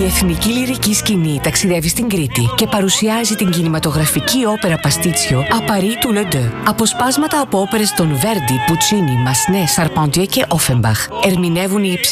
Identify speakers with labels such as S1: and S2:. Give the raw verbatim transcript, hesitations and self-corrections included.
S1: εθνική λυρική σκηνή ταξιδεύει στην Κρήτη και παρουσιάζει την κινηματογραφική όπερα Παστίτσιο à Paris του Le Deux. Αποσπάσματα από όπερες των Βέρντι, Πουτσίνι, Μασνέ, Σαρπαντιέ και Όφεμπαχ. Ερμηνεύουν οι